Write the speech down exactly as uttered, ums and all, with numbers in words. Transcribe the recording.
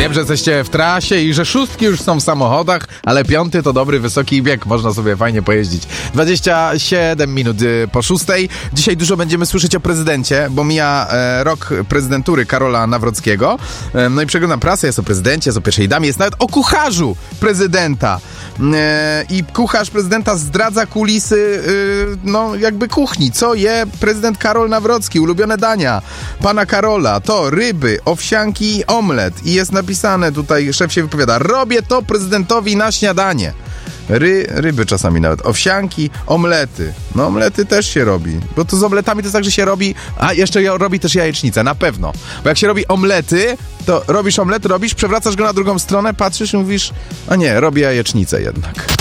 Wiem, że jesteście w trasie i że szóstki już są w samochodach, ale piąty to dobry, wysoki bieg. Można sobie fajnie pojeździć. dwadzieścia siedem minut po szóstej. Dzisiaj dużo będziemy słyszeć o prezydencie, bo mija e, rok prezydentury Karola Nawrockiego. E, no i przeglądam prasę, jest o prezydencie, jest o pierwszej damie, jest nawet o kucharzu prezydenta. E, I kucharz prezydenta zdradza kulisy, e, no jakby kuchni. Co je prezydent Karol Nawrocki? Ulubione dania pana Karola to ryby, owsianki i omlet. I jest napisane tutaj, szef się wypowiada: robię to prezydentowi na śniadanie. Ry, ryby czasami nawet, owsianki, omlety. No omlety też się robi, bo to z omletami to jest tak, że się robi, a jeszcze robi też jajecznicę, na pewno. Bo jak się robi omlety, to robisz omlet, robisz, przewracasz go na drugą stronę, patrzysz i mówisz, a nie, robię jajecznicę jednak.